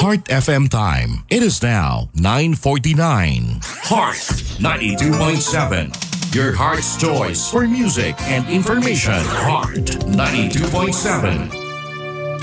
Heart FM time. It is now 9:49. Heart 92.7. Your heart's choice for music and information. Heart 92.7.